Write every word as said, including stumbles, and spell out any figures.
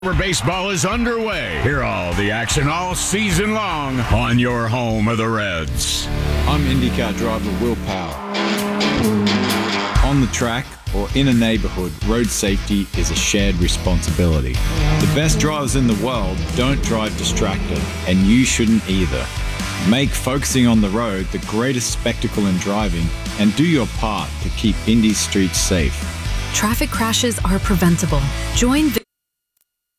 Baseball is underway. Hear all the action all season long on your home of the Reds. I'm IndyCar driver Will Power. On the track or in a neighborhood, road safety is a shared responsibility. The best drivers in the world don't drive distracted, and you shouldn't either. Make focusing on the road the greatest spectacle in driving, and do your part to keep Indy's streets safe. Traffic crashes are preventable. Join